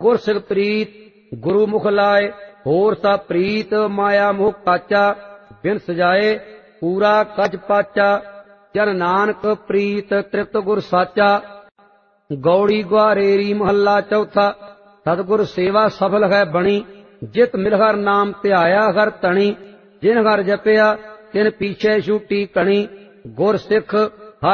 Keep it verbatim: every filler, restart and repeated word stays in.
गुरसिख प्रीत गुरु मुख लाए, होर सा प्रीत माया मोह काचा, बिन सजाए पूरा कज पाचा। जन नानक प्रीत तृप्त गुर साचा, गौड़ी ग्वारेरी महला चौथा। सतगुर सेवा सफल है बणी, जित मिल हर नाम ध्याया हर तणी। जिन हर जपया तिन पीछे छूटी कणी, गुर सिख